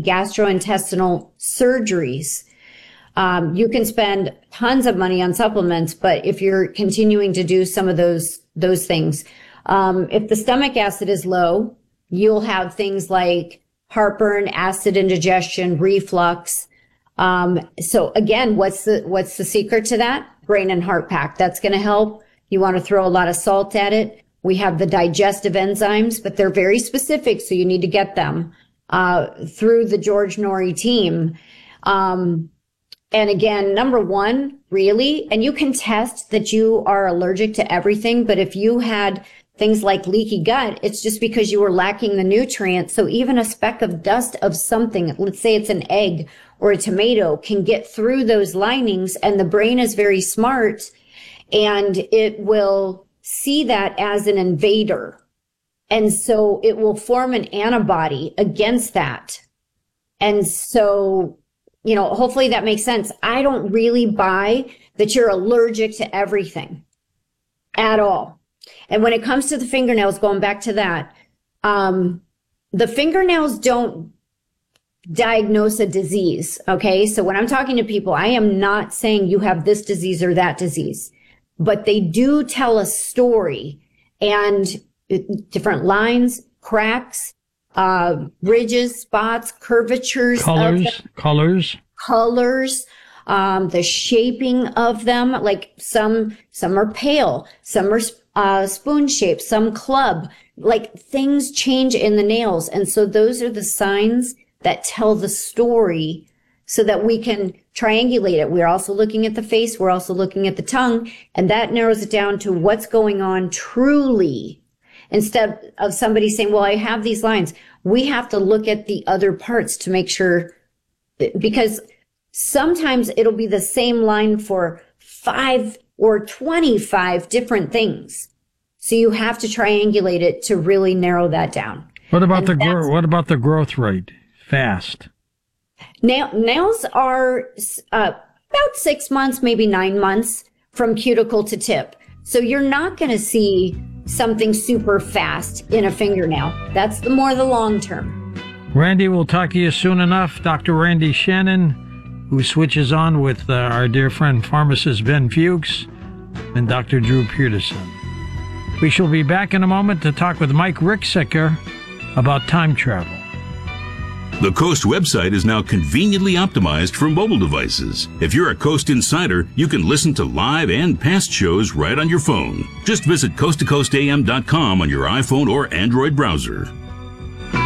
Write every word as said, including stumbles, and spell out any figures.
gastrointestinal surgeries. Um, you can spend tons of money on supplements, but if you're continuing to do some of those, those things, um, if the stomach acid is low, you'll have things like heartburn, acid indigestion, reflux. Um, so again, what's the, what's the secret to that? Brain and Heart Pack. That's going to help. You want to throw a lot of salt at it. We have the digestive enzymes, but they're very specific, so you need to get them, uh, through the George Norrie team. Um, And again, number one, really, and you can test that you are allergic to everything, but if you had things like leaky gut, it's just because you were lacking the nutrients. So even a speck of dust of something, let's say it's an egg or a tomato, can get through those linings, and the brain is very smart, and it will see that as an invader. And so it will form an antibody against that. And so, you know, hopefully that makes sense. I don't really buy that you're allergic to everything at all. And when it comes to the fingernails, going back to that, um, the fingernails don't diagnose a disease. Okay. So when I'm talking to people, I am not saying you have this disease or that disease, but they do tell a story, and different lines, cracks, uh, ridges, spots, curvatures, colors, of colors, colors, um, the shaping of them. Like some, some are pale, some are, uh, spoon shaped, some club, like things change in the nails. And so those are the signs that tell the story so that we can triangulate it. We're also looking at the face. We're also looking at the tongue, and that narrows it down to what's going on truly. Instead of somebody saying, well, I have these lines, we have to look at the other parts to make sure, because sometimes it'll be the same line for five or twenty-five different things. So you have to triangulate it to really narrow that down. What about the gro- what about the growth rate? Fast. Nail- nails are uh, about six months, maybe nine months from cuticle to tip. So you're not going to see something super fast in a fingernail. That's the more the long term. Randy, we'll talk to you soon enough. Doctor Randy Shannon, who switches on with uh, our dear friend pharmacist Ben Fuchs and Doctor Drew Peterson. We shall be back in a moment to talk with Mike Ricksecker about time travel. The Coast website is now conveniently optimized for mobile devices. If you're a Coast insider, you can listen to live and past shows right on your phone. Just visit coast to coast a m dot com on your iPhone or Android browser.